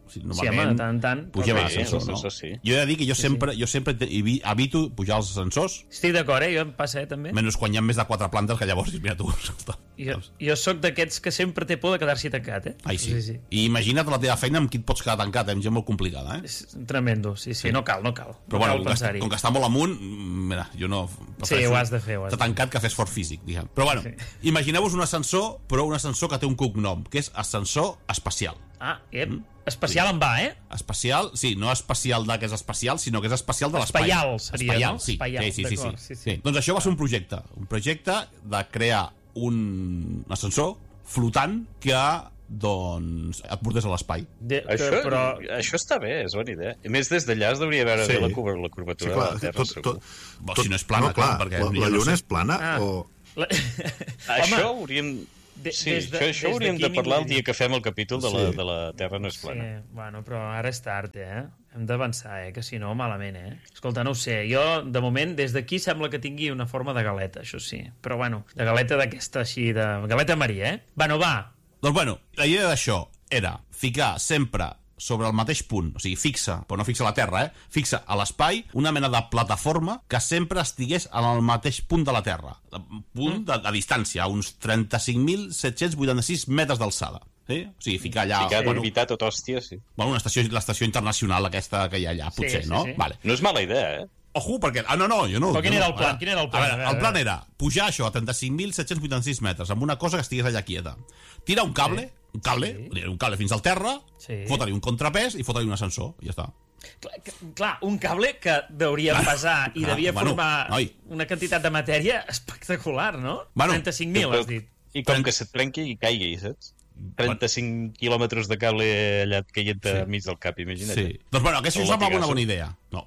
[SPEAKER 4] Sí,
[SPEAKER 2] home, de tant en tant.
[SPEAKER 4] Pugem a
[SPEAKER 1] Sí,
[SPEAKER 4] l'ascensor, no?
[SPEAKER 1] l'ascensor, sí.
[SPEAKER 4] Jo he de dir que jo sempre evito pujar als ascensors,
[SPEAKER 2] Estic d'acord, jo em passa, també.
[SPEAKER 4] menys quan hi ha més de 4 plantes, que llavors, mira tu, escolta.
[SPEAKER 2] Jo sóc d'aquests que sempre té por de quedar-s'hi tancat,
[SPEAKER 4] Ai, sí. I imagina't la teva feina amb qui et pots quedar tancat, amb gent molt complicada,
[SPEAKER 2] És tremendo, sí. No cal.
[SPEAKER 4] Però bueno, com que està molt amunt, mira, jo no...
[SPEAKER 2] Sí, ho has de fer.
[SPEAKER 4] Està tancat que fes fort físic, diguem. Però bueno, imagineu-vos un ascensor, però un ascensor que té un cognom, que és ascensor espacial.
[SPEAKER 2] Especial en va,
[SPEAKER 4] Espacial, sí, no espacial de que és espacial, sinó que és espacial de l'espai.
[SPEAKER 2] Espaial seria,
[SPEAKER 4] Espaial,
[SPEAKER 2] no?
[SPEAKER 4] sí.
[SPEAKER 2] Espaial,
[SPEAKER 4] Sí. Doncs això va ser un projecte de crear un ascensor flotant que doncs et portés a l'espai.
[SPEAKER 1] Això està bé, és bona idea. A més, des d'allà es deuria veure bé la curvatura de la Terra, segur.
[SPEAKER 4] Si no és plana, clar, perquè...
[SPEAKER 3] La Lluna és plana o...
[SPEAKER 1] Això hauríem... això hauríem de parlar el dia que fem el capítol de la Terra no és plana.
[SPEAKER 2] Sí, bueno, però ara és tard, Hem d'avançar, que si no, malament, Escolta, no ho sé, jo, de moment, des d'aquí sembla que tingui una forma de galeta, això sí. Però, bueno, de galeta d'aquesta així, de galeta Maria, Bueno, va.
[SPEAKER 4] Doncs, bueno, la idea d'això era ficar sempre sobre el mateix punt, o sigui, fixa, però no fixa a la Terra, fixa a l'espai una mena de plataforma que sempre estigués en el mateix punt de la Terra. Punt de distància, a uns 35.786 metres d'alçada. Sí? O sigui, ficar allà...
[SPEAKER 1] Ficar d'orbitar tot hòstia, sí.
[SPEAKER 4] Bueno, l'estació internacional aquesta que hi ha allà, potser, no? Vale.
[SPEAKER 1] No és mala idea,
[SPEAKER 4] Ojo, perquè... no, jo no...
[SPEAKER 2] Però quin era el plan?
[SPEAKER 4] A veure, el plan era pujar això a 35.786 metres amb una cosa que estigués allà quieta. Tirar un cable, un cable fins al terra, fotre-li un contrapès i fotre-li un ascensor, i ja està.
[SPEAKER 2] Clar, un cable que deuria pesar i devia formar una quantitat de matèria espectacular, no? 35.000, has dit.
[SPEAKER 1] I com que se't trenqui i caigui, saps? 35 quilòmetres de cable allà caient enmig del cap, imagina't.
[SPEAKER 4] Sí. Doncs bueno, aquesta em sembla una bona idea. No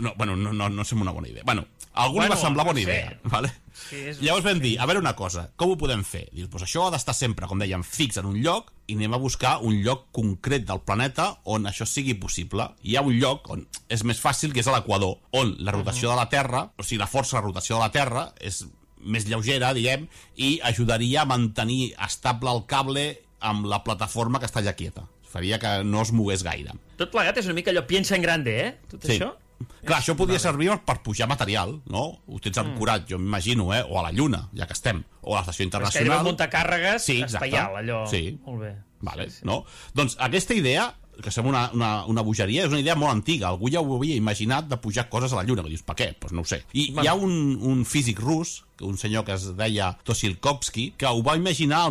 [SPEAKER 4] sembla una bona idea. Bueno, a algú li va semblar bona idea. Vale? Sí, llavors vam dir, a veure una cosa, com ho podem fer? Dius, doncs això ha d'estar sempre, com dèiem, fix en un lloc i anem a buscar un lloc concret del planeta on això sigui possible. Hi ha un lloc on és més fàcil, que és a l'equador, on la rotació de la Terra, o sigui, la força de rotació de la Terra és més lleugera, diguem, i ajudaria a mantenir estable el cable amb la plataforma que està allà quieta. Faria que no es mogués gaire.
[SPEAKER 2] Tot plegat és una mica allò piensa en grande, Tot això?
[SPEAKER 4] Clar, això podria servir per pujar material, no? Ho tens ancorat, jo m'imagino, o a la Lluna, ja que estem, o a l'estació internacional.
[SPEAKER 2] És que muntacàrregues espaial, allò.
[SPEAKER 4] Sí.
[SPEAKER 2] Molt bé.
[SPEAKER 4] Vale, no? Doncs aquesta idea, que sembla una bogeria, és una idea molt antiga. Algú ja ho havia imaginat de pujar coses a la Lluna, que dius, per què? Doncs no ho sé. I hi ha un físic rus, un senyor que es deia Tosilkovsky, que ho va imaginar el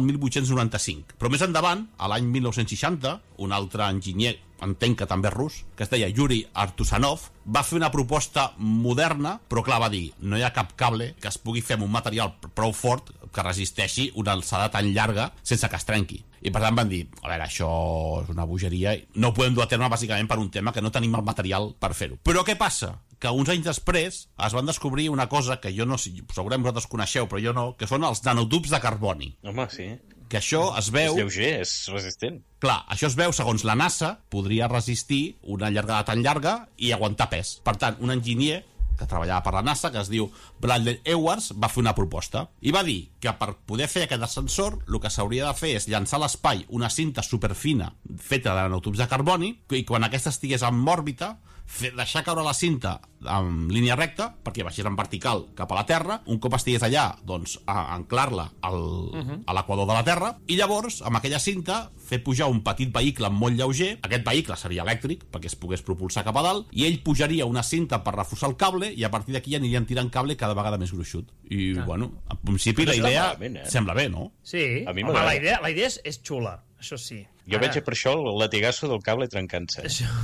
[SPEAKER 4] 1895. Però més endavant, a l'any 1960, un altre enginyer, entenc que també és rus, que es deia Yuri Artusanov, va fer una proposta moderna, però clar, va dir, no hi ha cap cable que es pugui fer amb un material prou fort que resisteixi una alçada tan llarga sense que es trenqui. I per tant van dir, a veure, això és una bogeria, no ho podem dur a terme bàsicament per un tema que no tenim el material per fer-ho. Però què passa? Que uns anys després es van descobrir una cosa que jo no sé, segurament vosaltres coneixeu, però jo no, que són els nanotubs de carboni.
[SPEAKER 1] Home, sí.
[SPEAKER 4] Que això es veu...
[SPEAKER 1] És lleuger, és resistent.
[SPEAKER 4] Clar, això es veu, segons la NASA, podria resistir una llargada tan llarga i aguantar pes. Per tant, un enginyer que treballava per la NASA, que es diu Bradley Edwards, va fer una proposta. I va dir que per poder fer aquest ascensor, el que s'hauria de fer és llançar a l'espai una cinta superfina feta de nanotubs de carboni, i quan aquesta estigués en òrbita, deixar caure la cinta en línia recta, perquè baixés en vertical cap a la Terra, un cop estigués allà, doncs, a anclar-la a l'equador de la Terra, i llavors, amb aquella cinta, fer pujar un petit vehicle molt lleuger, aquest vehicle seria elèctric, perquè es pogués propulsar cap a dalt, i ell pujaria una cinta per reforçar el cable, i a partir d'aquí anirien tirant cable cada vegada més gruixut. I, bueno, en principi la idea sembla bé, no?
[SPEAKER 2] Sí, home, la idea és xula, això sí.
[SPEAKER 1] Jo veig per això el latigasso del cable trencant-se.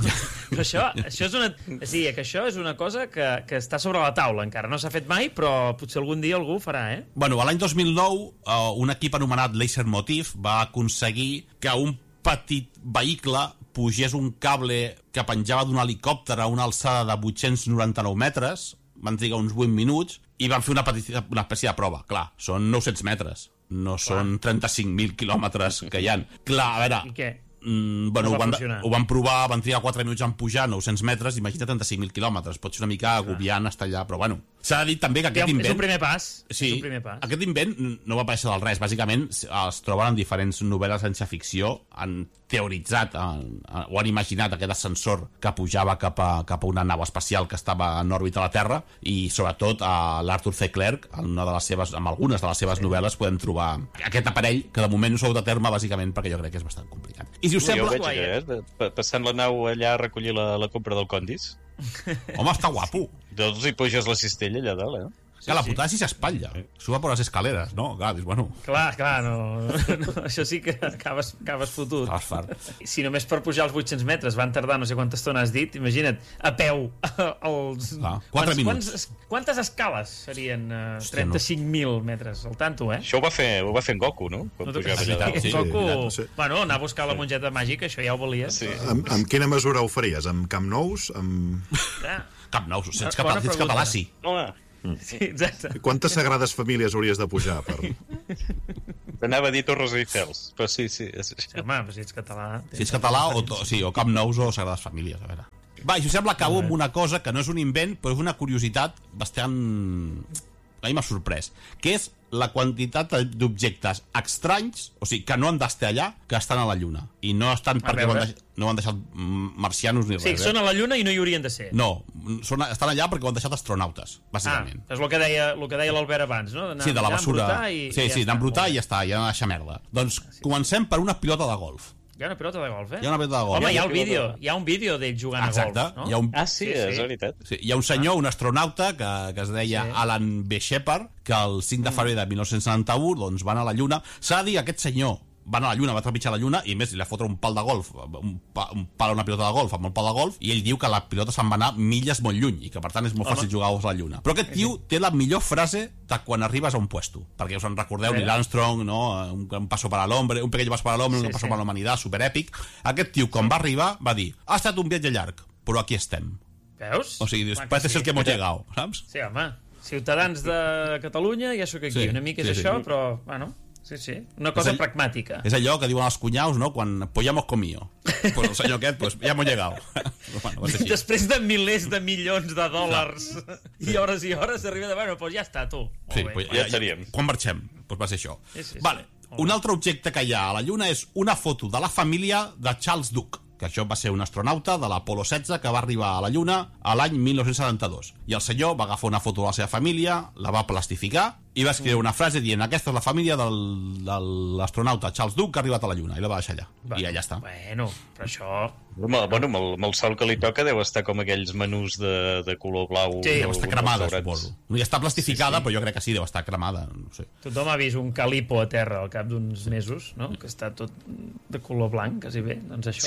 [SPEAKER 2] Això és una... Sí, que això és una cosa que està sobre la taula encara. No s'ha fet mai, però potser algun dia algú ho farà,
[SPEAKER 4] Bueno, l'any 2009, un equip anomenat Laser Motif va aconseguir que un petit vehicle pugés un cable que penjava d'un helicòpter a una alçada de 899 metres, van trigar uns 8 minuts, i van fer una espècie de prova. Clar, són 900 metres. No són 35.000 quilòmetres que hi ha. Clar, a veure...
[SPEAKER 2] I què?
[SPEAKER 4] Bueno, ho van provar, van trigar 4 minuts en pujar 900 metres, imagina 35.000 quilòmetres. Pot ser una mica agobiant estar allà, però bueno. S'ha de dir també que aquest invent...
[SPEAKER 2] És un primer pas.
[SPEAKER 4] Sí,
[SPEAKER 2] és un primer pas.
[SPEAKER 4] aquest invent no va aparèixer del res. Bàsicament es troben en diferents novel·les de ciència-ficció, han teoritzat o han imaginat aquest ascensor que pujava cap a una nau espacial que estava en òrbita a la Terra, i sobretot a l'Arthur C. Clarke, en algunes de les seves novel·les podem trobar aquest aparell, que de moment no s'ha dut a terme bàsicament perquè jo crec que és bastant complicat. I si us
[SPEAKER 1] Jo
[SPEAKER 4] sembla...
[SPEAKER 1] ho veig, passant la nau allà a recollir la compra del Condis.
[SPEAKER 4] Home, està guapo.
[SPEAKER 1] Doncs hi puges la cistella allà dalt,
[SPEAKER 4] Que la putada si s'espatlla. Suba per les escaleres, no? Clar, dius, bueno...
[SPEAKER 2] Clar, no, això sí que acabes fotut.
[SPEAKER 4] Acabes fart.
[SPEAKER 2] Si només per pujar els 800 metres van tardar no sé quanta estona has dit, imagina't, a peu, els...
[SPEAKER 4] 4 minuts.
[SPEAKER 2] Quantes escales serien?
[SPEAKER 4] Hòstia,
[SPEAKER 2] 35.000 metres, al tanto,
[SPEAKER 1] Això ho va fer en Goku, no? Quan pujava allà dalt.
[SPEAKER 4] Sí,
[SPEAKER 2] Goku...
[SPEAKER 3] sí.
[SPEAKER 2] Bueno, anar a buscar la mongeta màgica, això ja ho valia.
[SPEAKER 1] Sí.
[SPEAKER 3] Amb quina mesura ho faries? Amb Camp Nous? Amb...
[SPEAKER 4] Cap nou, si ets
[SPEAKER 2] Bona
[SPEAKER 4] cap a l'ASI.
[SPEAKER 1] Home,
[SPEAKER 2] Sí, exacte.
[SPEAKER 3] Quantes sagrades famílies hauries de pujar?
[SPEAKER 1] anava a dir Torres Eiffels, però sí.
[SPEAKER 2] Sí, home, però si ets català...
[SPEAKER 4] Si ets català o Camp Nous o Sagrades Famílies, a veure. Va, i si us sembla, acabo amb una cosa que no és un invent, però és una curiositat bastant... A mi m'ha sorprès, que és la quantitat d'objectes estranys, o sigui, que no han d'estar allà, que estan a la Lluna. I no estan perquè no han deixat marcianos ni res.
[SPEAKER 2] Sí, són a la Lluna i no hi haurien de ser.
[SPEAKER 4] No, estan allà perquè ho han deixat astronautes, bàsicament.
[SPEAKER 2] És el que deia l'Albert abans, no?
[SPEAKER 4] Sí, de la basura. Sí,
[SPEAKER 2] ja
[SPEAKER 4] d'embrutar i ja està, ja no deixar merda. Doncs comencem per una pilota de golf.
[SPEAKER 2] Hi ha una pilota de golf,
[SPEAKER 4] Hi ha una pilota de golf.
[SPEAKER 2] Home, hi ha un vídeo d'ell jugant
[SPEAKER 4] Exacte.
[SPEAKER 2] a golf, no?
[SPEAKER 1] Sí, és veritat.
[SPEAKER 4] Sí, hi ha un senyor, un astronauta, que es deia Alan B. Shepard, que el 5 de febrer de 1971 doncs, van a la Lluna. S'ha de dir que aquest senyor va anar a la Lluna, va trepitjar la Lluna, i més li va fotre un pal de golf, un pal a una pilota de golf amb un pal de golf, i ell diu que la pilota se'n va anar milles molt lluny, i que per tant és molt fàcil jugar a la Lluna. Però aquest tio té la millor frase de quan arribes a un puesto, perquè us en recordeu, Neil Armstrong, no? Un paso para l'hombre, un pequeño paso para l'hombre, un paso para la humanitat, superèpic. Aquest tio, quan va arribar, va dir: ha estat un viatge llarg, però aquí estem.
[SPEAKER 2] Veus?
[SPEAKER 4] O sigui, parece ser que hemos llegado, saps?
[SPEAKER 2] Sí, home. Ciutadans de Catalunya, ja sóc aquí. Una mica és això, però, bueno... Sí. Una cosa pragmàtica.
[SPEAKER 4] És allò que diuen els cunyaus, no? Quan pues ya hemos comido. Pues el senyor aquest, pues ya hemos llegado. Bueno,
[SPEAKER 2] després de milers de milions de dòlars i hores arriba de... Bueno, pues ja està, tu.
[SPEAKER 4] Sí, pues
[SPEAKER 1] ja estaríem.
[SPEAKER 4] Quan marxem? Pues va ser això.
[SPEAKER 2] Sí.
[SPEAKER 4] Vale. Un altre objecte que hi ha a la Lluna és una foto de la família de Charles Duke, que això va ser un astronauta de l'Apolo 16 que va arribar a la Lluna a l'any 1972. I el senyor va agafar una foto de la seva família, la va plastificar i va escriure una frase dient: aquesta és la família de l'astronauta Charles Duke que ha arribat a la Lluna, i la va deixar allà. I allà està.
[SPEAKER 2] Bueno, però això...
[SPEAKER 1] Bueno, amb el sol que li toca deu estar com aquells menús de color blau.
[SPEAKER 2] Sí,
[SPEAKER 4] Deu estar cremada, suposo. No hi està plastificada, però jo crec que sí, deu estar cremada. No sé.
[SPEAKER 2] Tothom ha vist un calipo a terra al cap d'uns mesos, no? Que està tot de color blanc, quasi bé. Doncs això.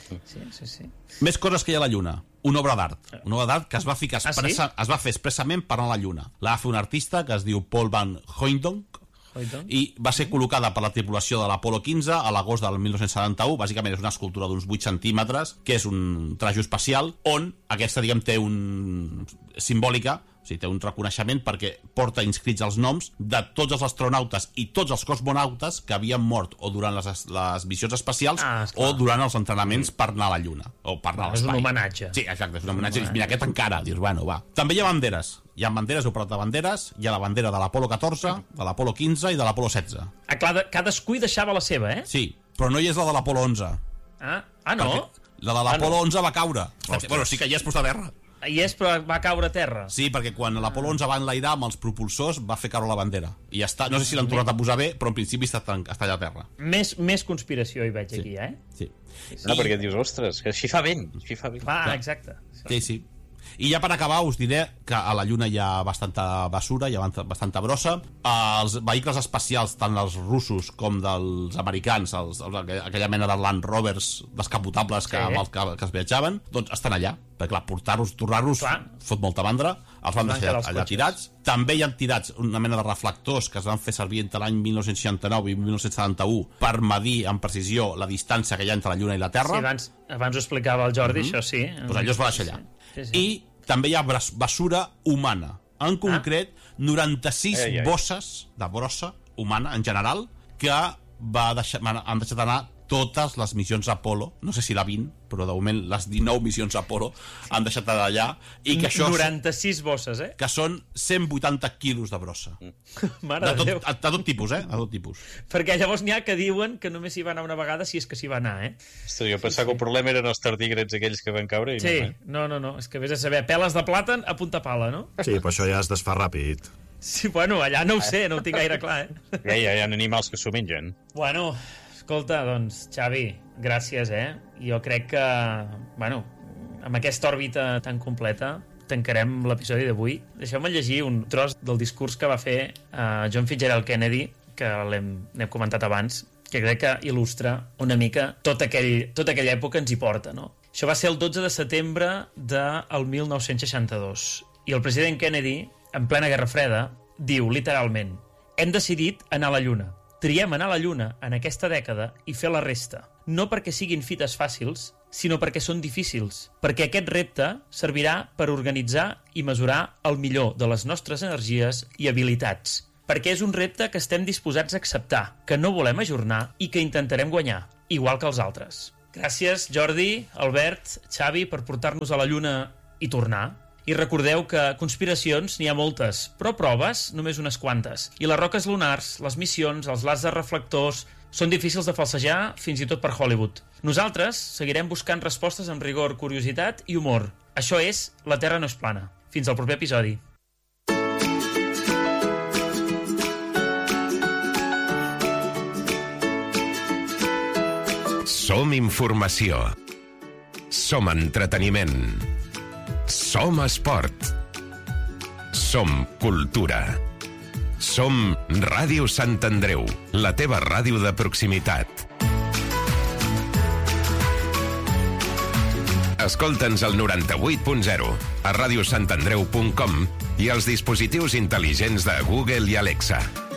[SPEAKER 1] Sí.
[SPEAKER 4] Més coses que hi ha a la Lluna. Una obra d'art. Una obra d'art que es va ficar
[SPEAKER 2] sí?
[SPEAKER 4] es va fer expressament per anar a la Lluna. La va fer un artista que es diu Paul Van Hooydonk, i va ser col·locada per la tripulació de l'Apolo 15 a l'agost del 1971. Bàsicament és una escultura d'uns 8 centímetres, que és un trajo espacial, on aquesta, diguem, té un... simbòlica, o sigui, té un reconeixement perquè porta inscrits els noms de tots els astronautes i tots els cosmonautes que havien mort o durant les missions espacials o durant els entrenaments per anar a la Lluna o per anar a l'espai.
[SPEAKER 2] És un homenatge.
[SPEAKER 4] Sí, exacte, és un homenatge. Mira, aquest encara, dius, bueno, va. També hi ha banderes. Hi ha banderes, heu parlat de banderes. Hi ha la bandera de l'Apolo 14, de l'Apolo 15 i de l'Apolo 16.
[SPEAKER 2] Cadascú hi deixava la seva, eh?
[SPEAKER 4] Sí, però no hi és la de l'Apolo 11.
[SPEAKER 2] Ah, no?
[SPEAKER 4] La de l'Apolo 11 va caure. Bueno, sí que hi és, però està a terra.
[SPEAKER 2] Hi és, però va caure a terra.
[SPEAKER 4] Sí, perquè quan l'Apolo 11 va enlairar amb els propulsors va fer caure la bandera. I ja està. No sé si l'han tornat a posar bé, però en principi està allà a terra.
[SPEAKER 2] Més conspiració hi veig aquí, eh?
[SPEAKER 4] Sí.
[SPEAKER 1] No, perquè dius, ostres, que així fa vent.
[SPEAKER 2] Exacte.
[SPEAKER 4] Sí. I ja per acabar us diré que a la Lluna hi ha bastanta basura, hi ha bastanta brossa. Els vehicles espacials, tant els russos com dels americans, aquella mena de Land Rovers descapotables que es viatjaven, doncs estan allà. Perquè clar, portar-los, tornar-los, fot molta mandra. Els van deixar allà tirats. També hi han tirats una mena de reflectors que es van fer servir entre l'any 1969 i 1971 per medir amb precisió la distància que hi ha entre la Lluna i la Terra.
[SPEAKER 2] Sí, abans ho explicava el Jordi, això sí.
[SPEAKER 4] Doncs allò es va deixar allà. I també hi ha basura humana. En concret, 96 bosses de brossa humana en general que han deixat anar totes les missions Apollo, no sé si la 20, però de moment les 19 missions Apollo han deixat d'allà, i que això
[SPEAKER 2] 96 bosses,
[SPEAKER 4] que són 180 quilos de brossa.
[SPEAKER 2] Mare de Déu.
[SPEAKER 4] De tot tipus, A tot tipus.
[SPEAKER 2] Perquè llavors n'hi ha que diuen que només s'hi va anar una vegada, si és que s'hi va anar,
[SPEAKER 1] Ostres, jo pensava que el problema eren els tardígrads aquells que van caure i
[SPEAKER 2] Sí, no, és que vés a saber, peles de plàtan a punta pala, no?
[SPEAKER 3] Sí, però això ja es desfà ràpid.
[SPEAKER 2] Sí, bueno, allà no ho sé, no ho tinc gaire clar,
[SPEAKER 1] Ja hi ha animals que s'ho mengen.
[SPEAKER 2] Bueno, escolta, doncs, Xavi, gràcies, Jo crec que, bueno, amb aquesta òrbita tan completa tancarem l'episodi d'avui. Deixeu-me llegir un tros del discurs que va fer John Fitzgerald Kennedy, que n'hem comentat abans, que crec que il·lustra una mica tota aquella època ens hi porta, no? Això va ser el 12 de setembre del 1962. I el president Kennedy, en plena Guerra Freda, diu literalment: hem decidit anar a la Lluna. Triem anar a la Lluna en aquesta dècada i fer la resta. No perquè siguin fites fàcils, sinó perquè són difícils. Perquè aquest repte servirà per organitzar i mesurar el millor de les nostres energies i habilitats. Perquè és un repte que estem disposats a acceptar, que no volem ajornar i que intentarem guanyar, igual que els altres. Gràcies, Jordi, Albert, Xavi, per portar-nos a la Lluna i tornar. I recordeu que conspiracions n'hi ha moltes, però proves només unes quantes. I les roques lunars, les missions, els làsers reflectors, són difícils de falsejar fins i tot per Hollywood. Nosaltres seguirem buscant respostes amb rigor, curiositat i humor. Això és La Terra no és plana. Fins al proper episodi.
[SPEAKER 5] Som informació. Som entreteniment. Som esport. Som cultura. Som Ràdio Sant Andreu, la teva ràdio de proximitat. Escolta'ns al 98.0, a radiosantandreu.com i als dispositius intel·ligents de Google i Alexa.